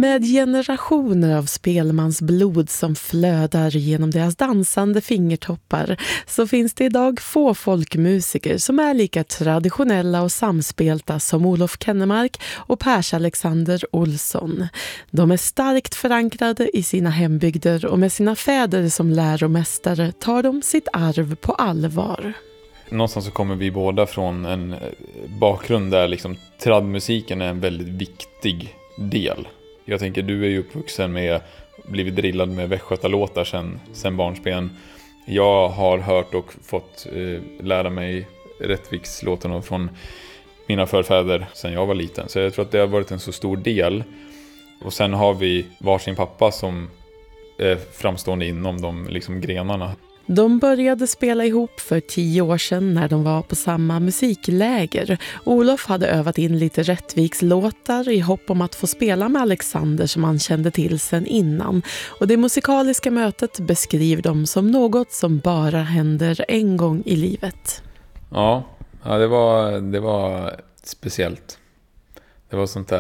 Med generationer av spelmansblod som flödar genom deras dansande fingertoppar så finns det idag få folkmusiker som är lika traditionella och samspelta som Olof Kennemark och Pers Alexander Olsson. De är starkt förankrade i sina hembygder och med sina fäder som läromästare tar de sitt arv på allvar. Någonstans så kommer vi båda från en bakgrund där liksom tradmusiken är en väldigt viktig del. Jag tänker, du är ju uppvuxen med, blivit drillad med västgötalåtar sen barnsben. Jag har hört och fått lära mig Rättvikslåtarna från mina förfäder sen jag var liten. Så jag tror att det har varit en så stor del. Och sen har vi varsin pappa som är framstående inom de liksom grenarna. De började spela ihop för 10 år sedan när de var på samma musikläger. Olof hade övat in lite Rättvikslåtar i hopp om att få spela med Alexander som han kände till sedan innan. Och det musikaliska mötet beskriver de som något som bara händer en gång i livet. Ja, det var speciellt. Det var sånt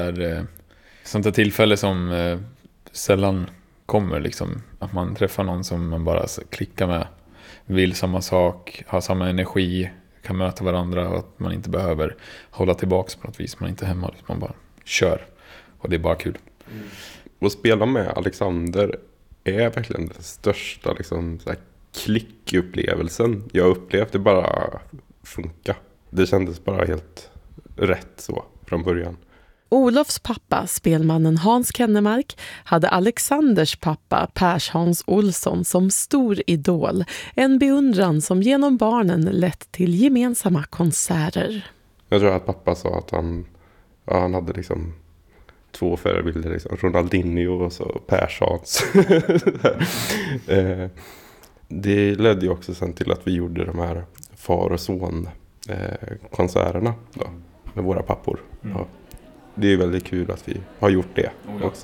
där tillfälle som sällan kommer liksom, att man träffar någon som man bara klickar med, vill samma sak, har samma energi, kan möta varandra och att man inte behöver hålla tillbaka på något vis, man är inte hemma, man bara kör och det är bara kul. Att spela med Alexander är verkligen den största liksom, så här klickupplevelsen jag upplevt. Det bara funka. Det kändes bara helt rätt så från början. Olofs pappa, spelmannen Hans Kennemark, hade Alexanders pappa Pers Hans Olsson som stor idol. En beundran som genom barnen lett till gemensamma konserter. Jag tror att pappa sa att han hade liksom 2 förebilder, liksom, Ronaldinho och så Pers Hans. Det ledde ju också sen till att vi gjorde de här far- och son-konserterna med våra pappor. Ja. Det är väldigt kul att vi har gjort det också.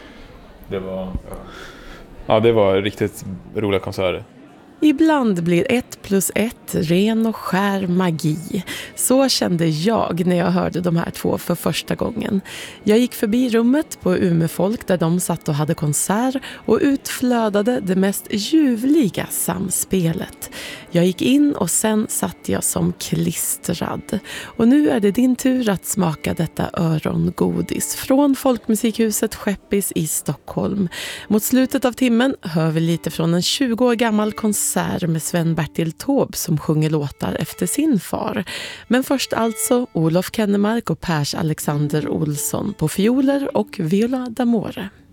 Det var riktigt roliga konserter. Ibland blir 1 + 1 ren och skär magi. Så kände jag när jag hörde de här 2 för första gången. Jag gick förbi rummet på Umefolk där de satt och hade konsert och utflödade det mest ljuvliga samspelet. Jag gick in och sen satt jag som klistrad. Och nu är det din tur att smaka detta örongodis från Folkmusikhuset Skeppis i Stockholm. Mot slutet av timmen hör vi lite från en 20 år gammal konsert med Sven-Bertil Taube som sjunger låtar efter sin far. Men först alltså Olof Kennemark och Pers Alexander Olsson på fioler och viola d'amore.